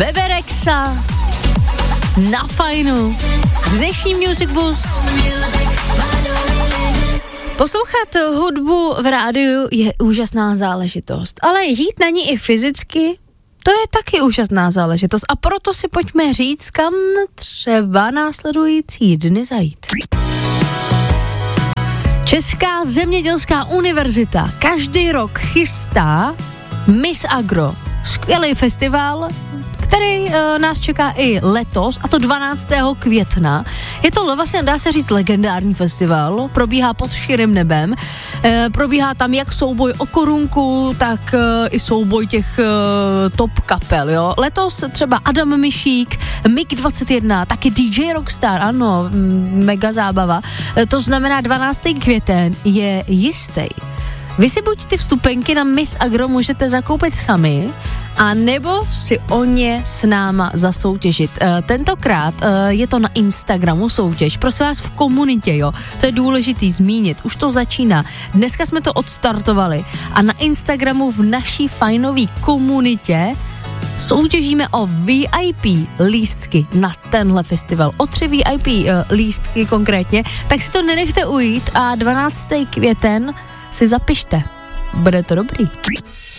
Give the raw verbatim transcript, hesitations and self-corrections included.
Bebe Rexha na Fajnu. Dnešní Music Boost. Poslouchat hudbu v rádiu je úžasná záležitost, ale jít na ní i fyzicky, to je taky úžasná záležitost a proto si pojďme říct, kam třeba následující dny zajít. Česká zemědělská univerzita každý rok chystá Miss Agro, skvělý festival, který uh, nás čeká i letos, a to dvanáctého května. Je to vlastně, dá se říct, legendární festival, probíhá pod širým nebem, e, probíhá tam jak souboj o korunku, tak e, i souboj těch e, top kapel, jo. Letos třeba Adam Mišík, Mig dvacet jedna, taky D J Rockstar, ano, m, mega zábava. E, to znamená dvanáctého květen je jistý. Vy si buď ty vstupenky na Miss Agro můžete zakoupit sami, a nebo si o ně s náma zasoutěžit. E, tentokrát e, je to na Instagramu soutěž, prosím vás, v komunitě, jo, to je důležitý zmínit, už to začíná. Dneska jsme to odstartovali a na Instagramu v naší fajnové komunitě soutěžíme o V I P lístky na tenhle festival, o tři V I P e, lístky konkrétně, tak si to nenechte ujít a dvanáctého květen si zapište. Bude to dobrý.